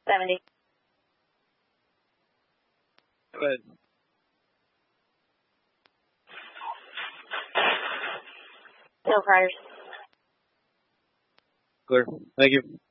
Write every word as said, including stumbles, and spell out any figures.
seventy. Go ahead. No priors. Clear. Thank you.